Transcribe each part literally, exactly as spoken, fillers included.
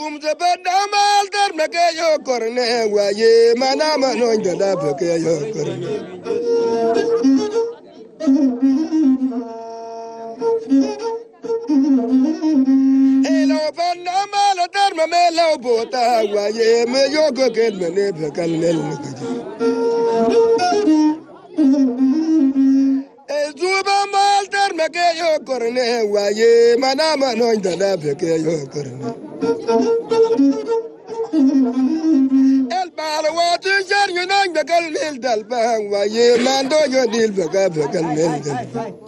kum ze badamal dar meke yo korne waye mana mano ngada beke yo korne elo badamal dar mamelo bota waye me yo gokel mene bekal nel Zuba mal dar meke yo korne waye mana mano ngada beke yo korne El balwati jar yunan bekal nel dal bang waye mando yo dil beka bekal nel dal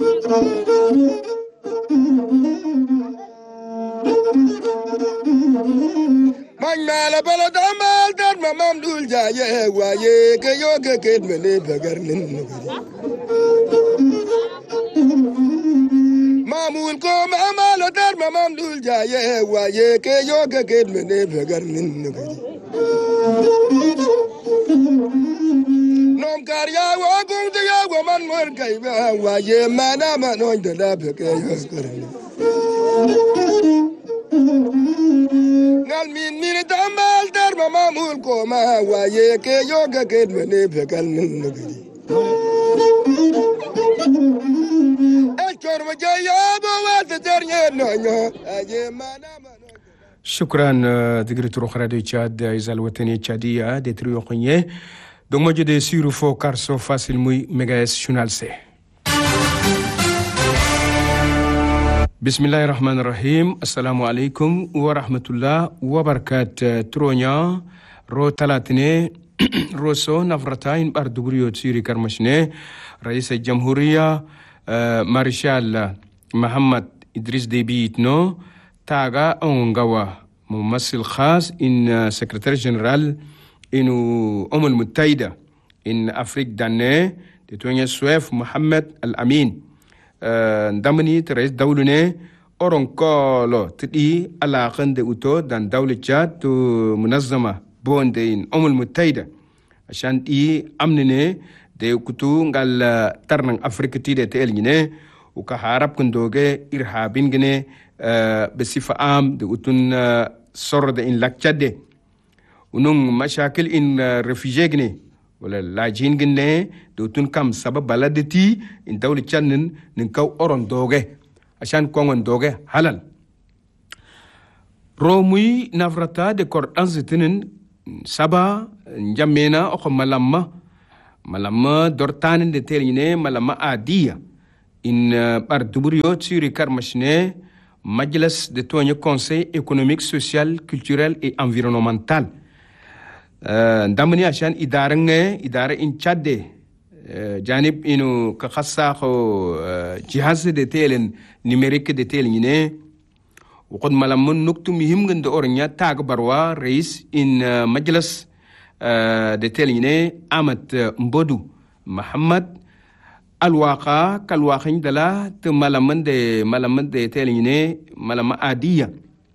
Man mala bala damal dar mamam dul jaye waye ke yo ke ket mene begar nin Mamul ko mamalo dar mamam dul jaye waye ke yo ke ket mene begar nin Nom kar ya wa gung de ya wa man mor kai ba waye mana mano de da beke yo korne Ngal min min damal dar mamul ko ma waye ke yo ke ket mene begal nin nugadi شكرا دقريت روخ راديو تشاد إذا الوطنية تشادية دي تريو قنية دونك موجود سيرو فو كارسو فاسل موي ميغايس شونال سي بسم الله الرحمن الرحيم السلام عليكم ورحمة الله وبركاته ترونيا رو تلاتني روسو نفرتاين باردوغريو تسيري كرمشني رئيس الجمهورية مارشال محمد إدريس ديبي نو تاغا أونغاوا ممثل خاص إن سكرتير جنرال إنو أم المتحدة إن أفريق داني تتوانيا سويف محمد الأمين دامني ترئيس دولة أورونكولو تدي على خند أوتو دان دولة جاد تو منظمة بوندين أم المتحدة عشان إيه أمنني de kutu ngal tarnang Afrika tide te elgne u ka harab kundoge irhabin gene be sifa am de utun sorda in lakchade unung mashakil in refugee gene wala lajin gene de utun kam sabab baladati in dawli channin nin kaw oron doge ashan kongon doge halal romui navrata de kor anzitinin saba njamena o malamma malama dortanin de teline malama adia in par duburio tsuri karmashne majlis de togne conseil économique social culturel et environnemental ndamni ashan idarange idara in chadde janib inu ka khassa kho jihaz de telen numérique de teline وقد ملام نكتو مهم عند أورنيا تاج بروا رئيس إن مجلس de teline amat mbodu Muhammad alwaqa kalwaqin dala te malaman de malaman de teline malama adiya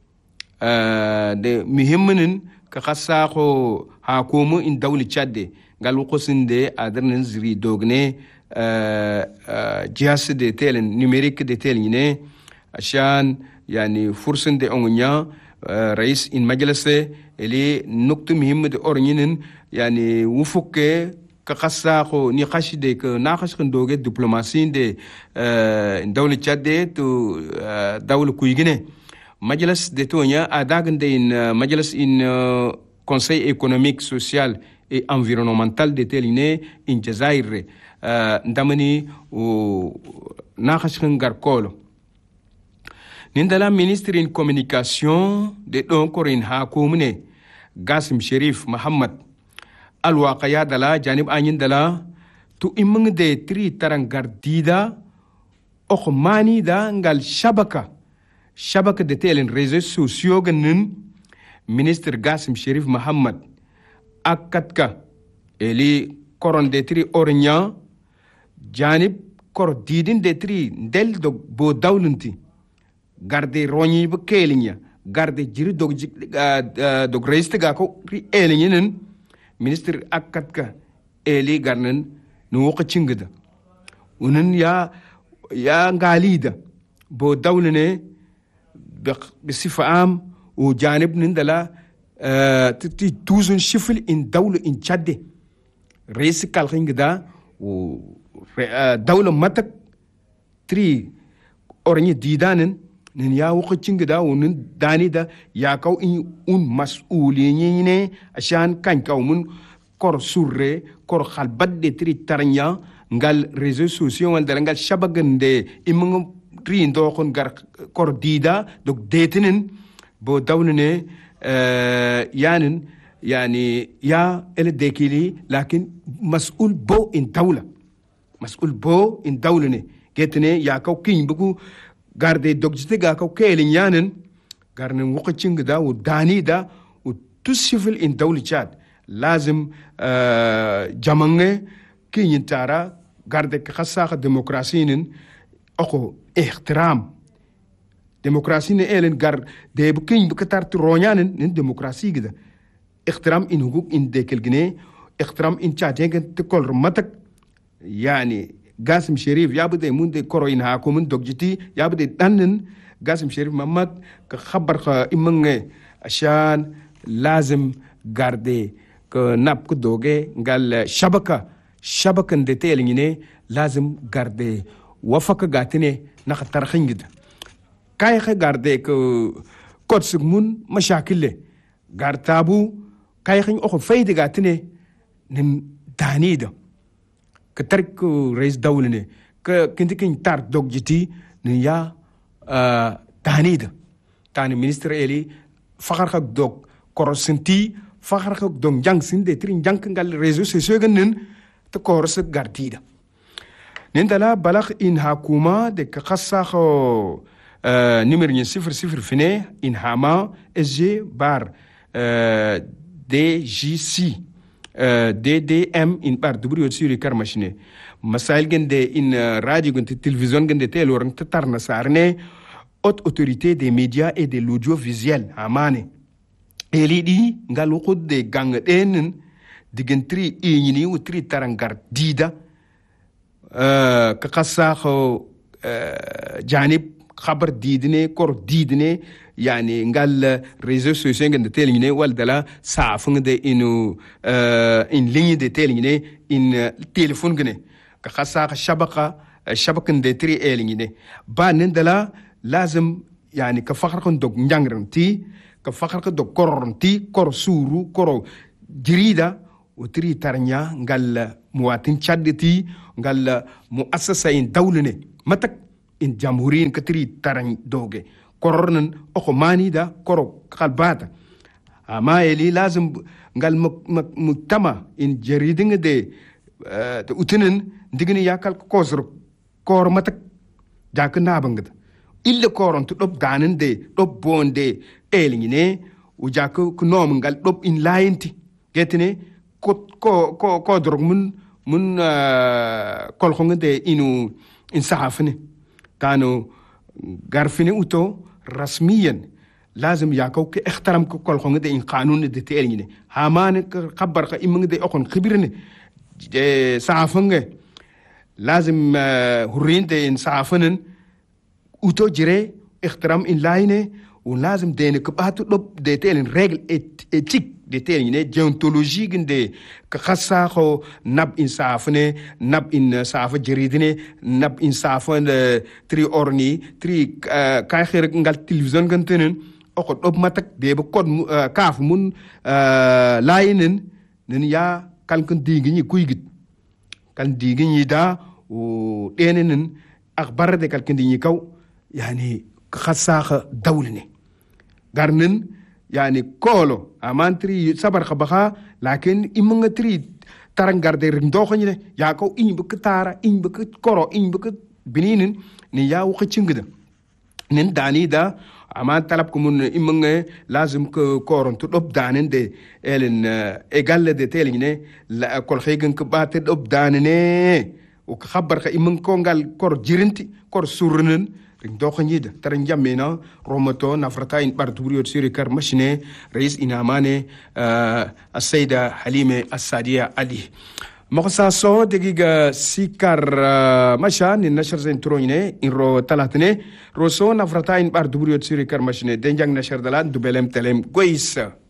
de muhimmin ka khassa ko hakumu in dawli chadde gal qosinde adarnin zri dogne jihas de telen numérique de teline ashan yani fursun de ongunya رئيس إن مجلسه اللي نقطة مهمة أورنين يعني وفك كقصاخو نقاش ديك ناقش كندوجة دبلوماسيين دي دولة تشاد تو دولة كويجنة مجلس دتونيا أداعن دي إن مجلس إن conseil économique social et environnemental de teline in Jazair ndamani o ناقش كنغاركولو Nindala ministre in communication de Donkorin Hakumne Gasim Sherif Muhammad Alwaqaya dala janib anyin dala tu imang de tri tarangardida okhmani da ngal shabaka shabaka de telen réseaux sociaux ganin ministre Gasim Sherif Muhammad akatka eli koron de tri ornya janib kor didin de tri del do bo dawlunti garde roni be kelinya garde jiri dog uh, dog reiste ga ko ri elinen ministre akatka eli garnen no waka cingida unen ya ya ngalida bo dawlene be sifa am وجانب نندلا تي توزن شفل إن دولة إن تشاد رئيس كالخين كدا و دولة متك تري أورني ديدانن نن يا وقتين كدا ونن داني دا يا كاو إن أون مسؤولين ينه عشان كان كاو من كور سورة كور خالبد تري ترنيا ngal réseaux sociaux wal dal ngal shabagande imang rin do kon gar kor dida dok detenen bo dawnene yanin يعني يا الدكيلي لكن مسؤول بو إن دولة مسؤول بو إن دولة كتني يا كاو كين بكو غاردي دوجتي غا كاو كيلين يانن غارن وقتين دا وداني دا وتسفل إن دولة تشاد لازم جامانغ كين تارا غاردي خاصة ديمقراطيين أكو احترام ديمقراطيين إيلن غار دي بكين بكتار ترونيانن نن ديمقراطي كده احترام إن حقوق إن ديكل جنيه احترام إن شاتين تقول رمتك يعني قاسم شريف يابد من دي كرو إن هاكو من دوجتي يابد تنن قاسم شريف محمد كخبر خ إمنع عشان لازم غاردي كناب كدوجة قال شبكة شبكة ديتيل جنيه لازم غاردي وفق قاتني نختار خنجد كاي خ غاردي ك كود سجمون مشاكل غارتابو كاي خن أخو فايدة قاتني نم دانيدا كترك رئيس دولة ك كنت كن تار دوجتي نيا آه دانيدا تاني مينستر إلي فخر خك دوج كورسنتي فخر خك دوج جانك سند ترين جانك قال رئيسو سيسوغنن تكورس غارتيدا نندلا بلغ إن حكومة دك خاصة خو آه نمر صفر صفر فني إن هما إجي بار آه دي جي سي دي دي ام ان بار دبريو سيري كارماشني مسائل جندي ان راديو جندي تلفزيون جندي تيلورن تتارنا سارني اوت اوتوريتي دي ميديا اي دي لوديو فيزيال اماني الي دي غالو خود دي غانغ دين ديغنتري ايني و تري تارانغار ديدا ا كقصا خو جانب خبر ديدني كور ديدني يعني قال ريزو سوسيون عند تيليني والدلا سافن دي انو ان ليني دي تيليني ان تليفون غني كخاصه الشبكه الشبكه دي تري اليني با نندلا لازم يعني كفخر كن دوك نجانرنتي كفخر كن دوك كورنتي كور سورو كور جريدا وتري تارنيا قال مواطن تشادتي قال مؤسسه دولني متك in jamhuriyin katiri taran doge korornan oko mani da koro kalbata ama eli lazim ngal mutama in jaridin de utinin digini yakal kozro kor matak jak nabangda illa koron to dob danen de dob bonde elingine u jak ku nom ngal dob in layenti getine ko ko ko drog mun mun kol khongde inu in sahafne كانوا عارفين أوتو رسميا لازم ياكو كاحترام كل خونغ دي إن قانون دي تيليني هامان خبر خا إمم دي أخون خبرني سافنغ لازم هورين دي إن سافنن أوتو جري احترام إن لاينه ولازم دين كباتو لب دي تيلين رجل إتيك دي تيليني جيونتولوجي جندي كخاصة خو نب إن سافنه نب إن ساف جريدني نب إن سافن تري أورني تري كاي خير نقال تلفزيون جنتنن أخد لب ماتك دي بكون كاف من لاينن نيا كان كن ديجني كويجت كان ديجني دا ودينن أخبار ده كان كندي كاو يعني خاصة دولني قرنن يعني كولو أمان تري صبر خبخا لكن إمم تري ترنجار دي رندوخني يا كو إن بك تارا إن بك كورو إن بك بنينن نيا وخشينغدا نن داني دا أمان طلب كمون إمم لازم كورن تلوب دانن دي إلن إيجال دي تيليني لا كل خيجن كبات تلوب دانني وكخبر خ إمم كونغال كور جيرنتي كور سورنن رندوخني دا ترنجامينا رومتو نفرتا إن بارتوريو تسيري كارمشني رئيس إناماني آه السيدة حليمة السادية علي مخصا صو دقيقة سيكار مشان النشر زين تروينه إن رو تلاتنه روسو نفرتاين بار دبريو تسيري كرمشنه دنجان نشر دلان دبلم تلم كويس